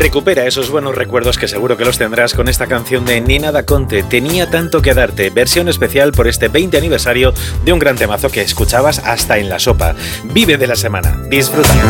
Recupera esos buenos recuerdos que seguro que los tendrás con esta canción de Nina Da Conte, Tenía tanto que darte, versión especial por este 20 aniversario de un gran temazo que escuchabas hasta en la sopa. Vive de la semana, disfruta.